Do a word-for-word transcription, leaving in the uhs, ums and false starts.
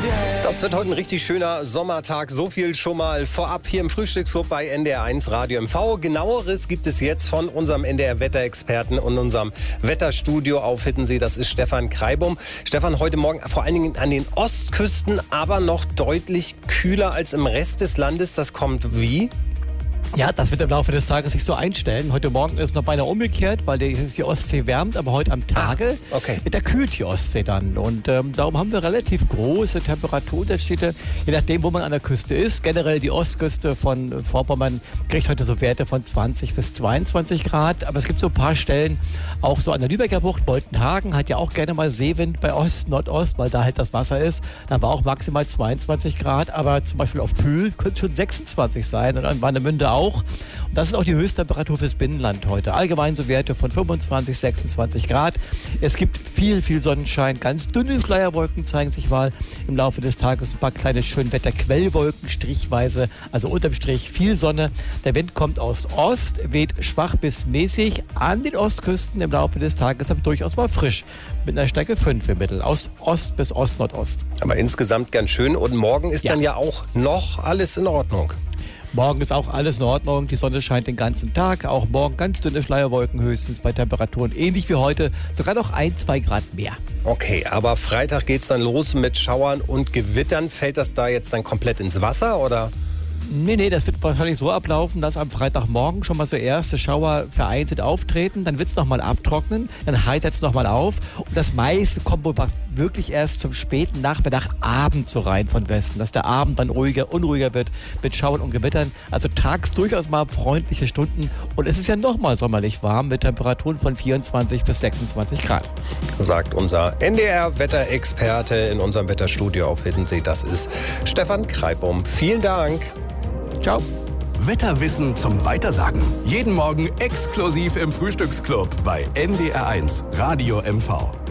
Das wird heute ein richtig schöner Sommertag. So viel schon mal vorab hier im Frühstücksclub bei N D R eins Radio M V. Genaueres gibt es jetzt von unserem N D R-Wetterexperten und unserem Wetterstudio auf Hiddensee. Das ist Stefan Kreibum. Stefan, heute Morgen vor allen Dingen an den Ostküsten, aber noch deutlich kühler als im Rest des Landes. Das kommt wie? Ja, das wird im Laufe des Tages sich so einstellen. Heute Morgen ist noch beinahe umgekehrt, weil die, die Ostsee wärmt, aber heute am Tage ah, okay. da kühlt die Ostsee dann. Und ähm, darum haben wir relativ große Temperaturunterschiede, je nachdem, wo man an der Küste ist. Generell die Ostküste von Vorpommern kriegt heute so Werte von zwanzig bis zweiundzwanzig Grad. Aber es gibt so ein paar Stellen, auch so an der Lübecker Bucht, Boltenhagen hat ja auch gerne mal Seewind bei Ost, Nordost, weil da halt das Wasser ist. Dann war auch maximal zweiundzwanzig Grad, aber zum Beispiel auf Pühl könnte schon sechsundzwanzig sein und an Warnemünde auch. Und das ist auch die Höchsttemperatur fürs Binnenland heute. Allgemein so Werte von fünfundzwanzig, sechsundzwanzig Grad. Es gibt viel, viel Sonnenschein. Ganz dünne Schleierwolken zeigen sich mal im Laufe des Tages. Ein paar kleine Schönwetterquellwolken, strichweise, also unterm Strich viel Sonne. Der Wind kommt aus Ost, weht schwach bis mäßig an den Ostküsten im Laufe des Tages, aber durchaus mal frisch. Mit einer Stärke fünf im Mittel, aus Ost bis Ost-Nordost. Aber insgesamt ganz schön. Und morgen ist ja. dann ja auch noch alles in Ordnung. Morgen ist auch alles in Ordnung, die Sonne scheint den ganzen Tag. Auch morgen ganz dünne Schleierwolken höchstens bei Temperaturen ähnlich wie heute, sogar noch ein, zwei Grad mehr. Okay, aber Freitag geht's dann los mit Schauern und Gewittern. Fällt das da jetzt dann komplett ins Wasser, oder? Nee, nee, das wird wahrscheinlich so ablaufen, dass am Freitagmorgen schon mal so erste Schauer vereinzelt auftreten. Dann wird es nochmal abtrocknen, dann heitert es nochmal auf. Und das meiste kommt wohl wirklich erst zum späten Nachmittag, Abend so rein von Westen. Dass der Abend dann ruhiger, unruhiger wird mit Schauern und Gewittern. Also tags durchaus mal freundliche Stunden. Und es ist ja nochmal sommerlich warm mit Temperaturen von vierundzwanzig bis sechsundzwanzig Grad. Sagt unser N D R-Wetterexperte in unserem Wetterstudio auf Hiddensee. Das ist Stefan Kreibum. Vielen Dank. Ciao. Wetterwissen zum Weitersagen. Jeden Morgen exklusiv im Frühstücksclub bei N D R eins Radio M V.